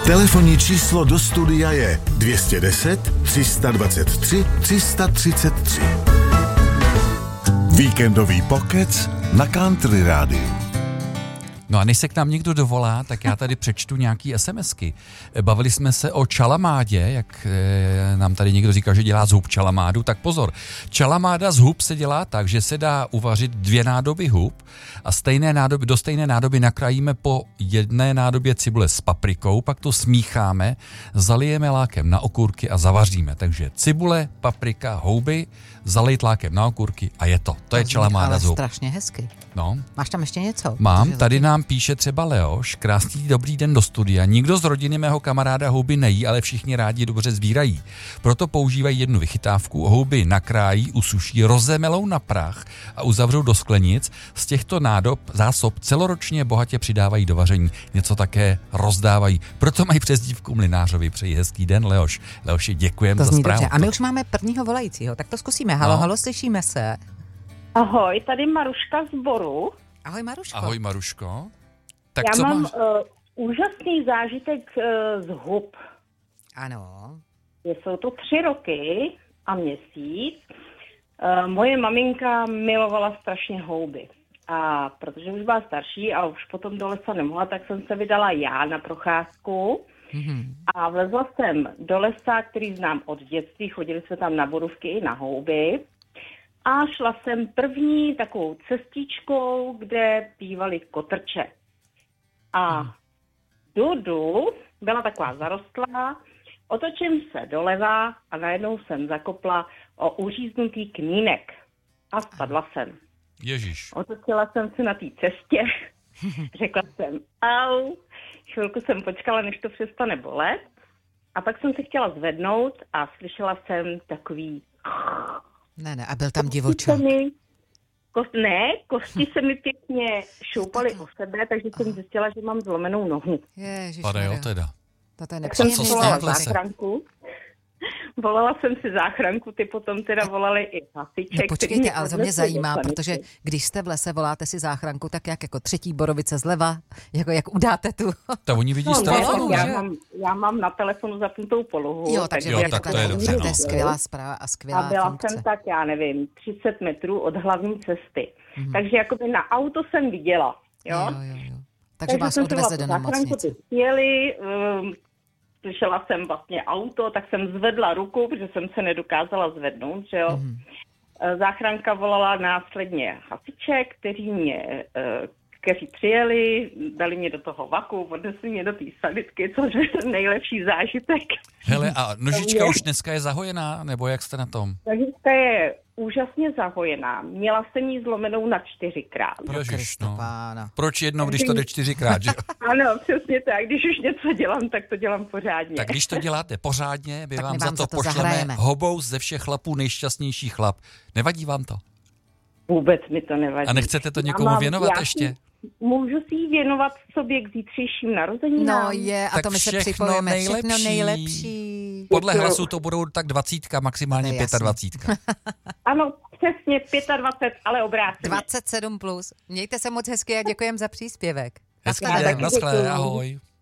Telefonní číslo do studia je 210 323 333. Víkendový pokec na Country Rádiu. No a než se k nám někdo dovolá, tak já tady přečtu nějaký SMSky. Bavili jsme se o čalamádě, jak nám tady někdo říkal, že dělá z hub čalamádu, tak pozor. Čalamáda z hub se dělá tak, že se dá uvařit 2 nádoby hub a do stejné nádoby nakrájíme po 1 nádobě cibule s paprikou, pak to smícháme, zalijeme lákem na okurky a zavaříme. Takže cibule, paprika, houby, zalejt lákem na okurky a je to. To je čalamáda z hub. Strašně hezky. No. Máš tam ještě něco? Mám, tady nám píše třeba Leoš, krásný dobrý den do studia. Nikdo z rodiny mého kamaráda houby nejí, ale všichni rádi dobře sbírají. Proto používají jednu vychytávku, houby nakrájí, usuší, rozemelou na prach a uzavřou do sklenic. Z těchto zásob celoročně bohatě přidávají do vaření. Něco také rozdávají. Proto mají přezdívku Mlynářovi. Přeji hezký den, Leoš. Leoši, děkujeme za zprávu. Dobře. A my už máme prvního volajícího, tak to zkusíme. Halo, slyšíme se. Ahoj, tady Maruška z Boru. Ahoj Maruško. Ahoj Maruško. Tak Já co mám máš? úžasný zážitek z hub. Ano. Jsou to 3 roky a měsíc. Moje maminka milovala strašně houby. A protože už byla starší a už potom do lesa nemohla, tak jsem se vydala já na procházku. A vlezla jsem do lesa, který znám od dětství. Chodili jsme tam na borůvky i na houby. A šla jsem první takovou cestičkou, kde bývaly kotrče. A Dudu byla taková zarostlá, otočím se doleva a najednou jsem zakopla o uříznutý kmínek. A spadla jsem. Ježíš. Otočila jsem se na té cestě, řekla jsem au, chvilku jsem počkala, než to přestane bolet. A pak jsem se chtěla zvednout a slyšela jsem takový... Ne, a byl tam divočák. Kosti se mi pěkně šoupaly o sebe, takže jsem zjistila, že mám zlomenou nohu. Parejo teda. To je tak jsem nepříjemný. si volala záchranku. Volala jsem si záchranku, ty potom teda volali i hasiče. No počkejte, ale to mě zajímá, protože když jste v lese, voláte si záchranku, tak jak jako 3. borovice zleva, jako jak udáte tu. To oni vidí z telefonu, já mám na telefonu zapnutou polohu. Jo, takže tak to je dobře. To je skvělá zpráva a skvělá A byla funkce. jsem tak, já nevím, 30 metrů od hlavní cesty. Takže jakoby na auto jsem viděla. Jo. Takže vás odveze do nemocnice. Slyšela jsem vlastně auto, tak jsem zvedla ruku, protože jsem se nedokázala zvednout, že jo. Záchranka volala následně hasiče, kteří přijeli, dali mě do toho vaku, odnesli mě do té sanitky, což je nejlepší zážitek. Hele, a nožička už dneska je zahojená, nebo jak jste na tom? Nožička je úžasně zahojená. Měla jsem jí zlomenou na 4krát. Ježiš, no. Proč jednou, když to jde 4krát, že? Ano, přesně tak. Když už něco dělám, tak to dělám pořádně. Tak když to děláte pořádně, my tak vám my za to pošleme zahrajeme. hobous ze všech chlapů nejšťastnější chlap. Nevadí vám to? Vůbec mi to nevadí. A nechcete to někomu věnovat ještě? Můžu si ji věnovat sobě k zítřejším narozeninám. No je, a tak to my se všechno připojíme. nejlepší. Všechno nejlepší. Podle hlasu to budou tak 20, maximálně 25. Ano, přesně 25, ale obráceně. 27+. Mějte se moc hezky a děkujem za příspěvek. Hezký den, naschle, ahoj.